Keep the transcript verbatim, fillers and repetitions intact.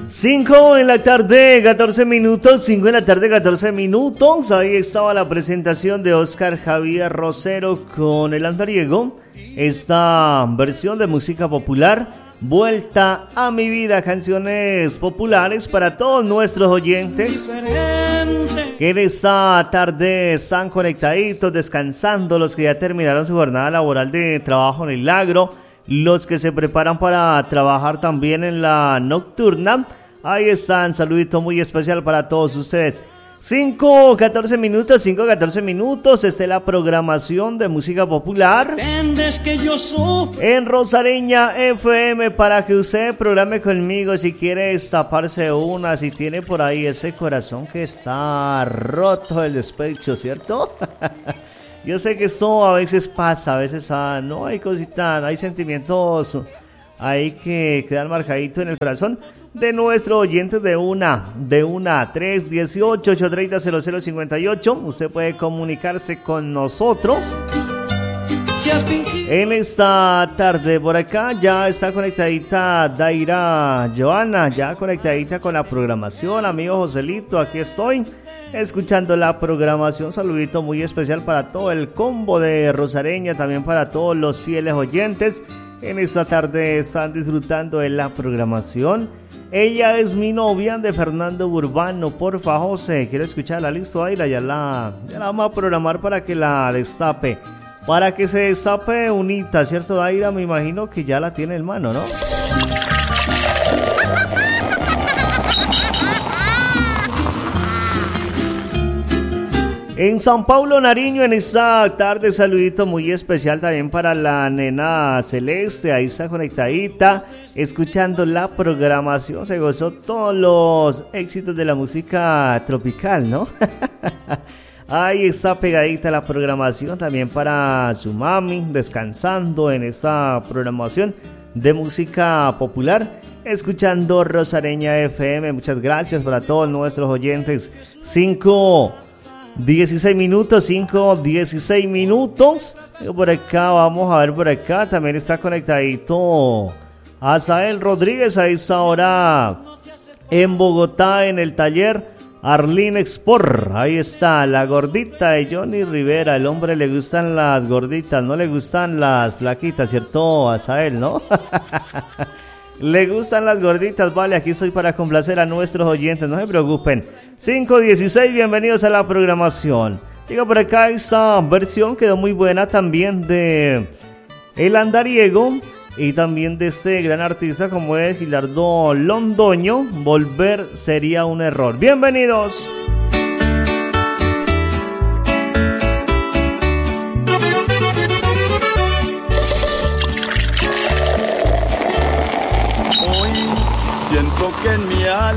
cinco en la tarde, catorce minutos, cinco en la tarde, catorce minutos. Ahí estaba la presentación de Oscar Javier Rosero con el andariego. Esta versión de música popular, Vuelta a mi vida, canciones populares para todos nuestros oyentes que en esta tarde están conectaditos, descansando, los que ya terminaron su jornada laboral de trabajo en el agro, los que se preparan para trabajar también en la nocturna. Ahí están, saludito muy especial para todos ustedes. cinco, catorce minutos, cinco, catorce minutos. Esta es la programación de música popular que yo en Rosareña F M, para que usted programe conmigo si quiere destaparse una, si tiene por ahí ese corazón que está roto del despecho, ¿cierto? Yo sé que esto a veces pasa, a veces ah, no hay cositas, hay sentimientos ahí que quedan marcaditos en el corazón de nuestros oyentes de una, de una, tres, dieciocho, ocho treinta, cero cero cincuenta y ocho. Usted puede comunicarse con nosotros en esta tarde. Por acá ya está conectadita Daira Joana, ya conectadita con la programación. Amigo Joselito, aquí estoy escuchando la programación. Saludito muy especial para todo el combo de Rosareña, también para todos los fieles oyentes. En esta tarde están disfrutando de la programación. Ella es mi novia, de Fernando Urbano. Porfa, José, quiero escucharla. Listo, Daira, ya la, ya la vamos a programar para que la destape. Para que se destape unita, ¿cierto, Daira? Me imagino que ya la tiene en mano, ¿no? En San Pablo, Nariño, en esta tarde, saludito muy especial también para la nena Celeste. Ahí está conectadita, escuchando la programación. Se gozó todos los éxitos de la música tropical, ¿no? Ahí está pegadita la programación también para su mami, descansando en esta programación de música popular, escuchando Rosareña F M. Muchas gracias para todos nuestros oyentes. cinco dieciséis minutos, cinco dieciséis minutos. Por acá, vamos a ver por acá. También está conectadito Azael Rodríguez a esta hora en Bogotá, en el taller Arlene Export. Ahí está la gordita de Johnny Rivera. El hombre le gustan las gorditas, no le gustan las flaquitas, ¿cierto, Azael, no? Le gustan las gorditas, vale, aquí estoy para complacer a nuestros oyentes, no se preocupen. cinco dieciséis, bienvenidos a la programación. Digo, por acá esta versión quedó muy buena también de El Andariego y también de este gran artista como es Gilardo Londoño. Volver sería un error. Bienvenidos. Siento que en mi alma